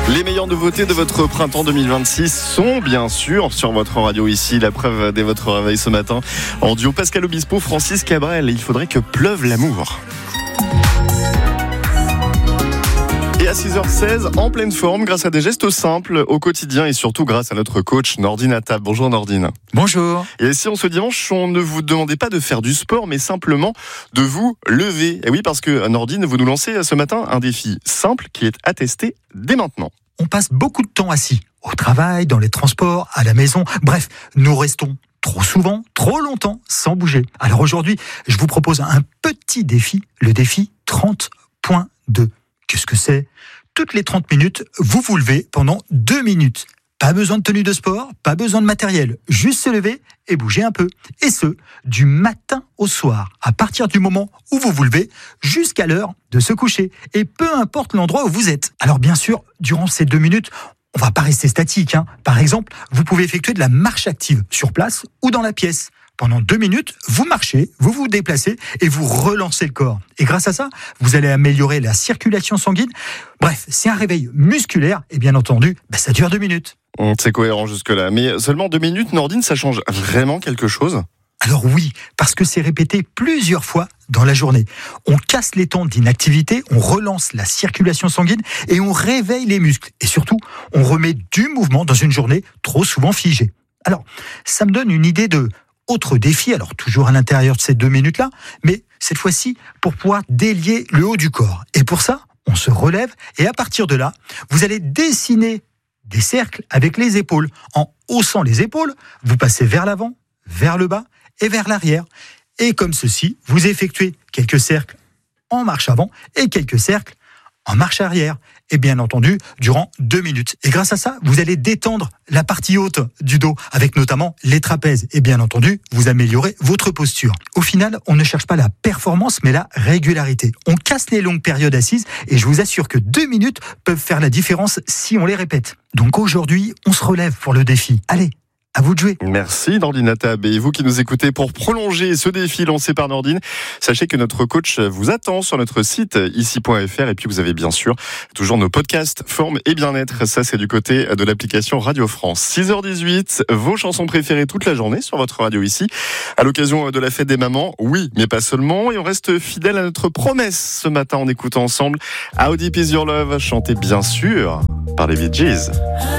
Les meilleures nouveautés de votre printemps 2026 sont bien sûr sur votre radio ici. La preuve dès votre réveil ce matin. En duo Pascal Obispo, Francis Cabrel. Il faudrait que pleuve l'amour. Et à 6h16, en pleine forme, grâce à des gestes simples au quotidien et surtout grâce à notre coach Nordine Attab. Bonjour Nordine. Bonjour. Et si ce dimanche, on ne vous demandait pas de faire du sport, mais simplement de vous lever. Et oui, parce que Nordine, vous nous lancez ce matin un défi simple qui est à tester dès maintenant. On passe beaucoup de temps assis, au travail, dans les transports, à la maison. Bref, nous restons trop souvent, trop longtemps, sans bouger. Alors aujourd'hui, je vous propose un petit défi, le défi 30.2. Qu'est-ce que c'est ? Toutes les 30 minutes, vous vous levez pendant 2 minutes. Pas besoin de tenue de sport, pas besoin de matériel. Juste se lever et bouger un peu. Et ce, du matin au soir, à partir du moment où vous vous levez, jusqu'à l'heure de se coucher. Et peu importe l'endroit où vous êtes. Alors bien sûr, durant ces 2 minutes, on va pas rester statique. Par exemple, vous pouvez effectuer de la marche active sur place ou dans la pièce. Pendant 2 minutes, vous marchez, vous vous déplacez et vous relancez le corps. Et grâce à ça, vous allez améliorer la circulation sanguine. Bref, c'est un réveil musculaire et bien entendu, ça dure 2 minutes. C'est cohérent jusque-là. Mais seulement 2 minutes, Nordine, ça change vraiment quelque chose ? Alors oui, parce que c'est répété plusieurs fois dans la journée. On casse les temps d'inactivité, on relance la circulation sanguine et on réveille les muscles. Et surtout, on remet du mouvement dans une journée trop souvent figée. Alors, ça me donne une idée de autre défi, alors toujours à l'intérieur de ces 2 minutes-là, mais cette fois-ci pour pouvoir délier le haut du corps. Et pour ça, on se relève et à partir de là, vous allez dessiner des cercles avec les épaules. En haussant les épaules, vous passez vers l'avant, vers le bas et vers l'arrière. Et comme ceci, vous effectuez quelques cercles en marche avant et quelques cercles en marche arrière. Et bien entendu, durant 2 minutes. Et grâce à ça, vous allez détendre la partie haute du dos, avec notamment les trapèzes. Et bien entendu, vous améliorez votre posture. Au final, on ne cherche pas la performance, mais la régularité. On casse les longues périodes assises, et je vous assure que 2 minutes peuvent faire la différence si on les répète. Donc aujourd'hui, on se relève pour le défi. Allez, à vous de jouer. Merci Nordine Attab. Et vous qui nous écoutez, pour prolonger ce défi lancé par Nordine, sachez que notre coach vous attend sur notre site ici.fr. Et puis vous avez bien sûr toujours nos podcasts forme et bien-être. Ça, c'est du côté de l'application Radio France. 6h18, vos chansons préférées toute la journée sur votre radio ici. À l'occasion de la fête des mamans, oui, mais pas seulement. Et on reste fidèle à notre promesse ce matin en écoutant ensemble How Deep Is Your Love, chanté bien sûr par les Bee Gees.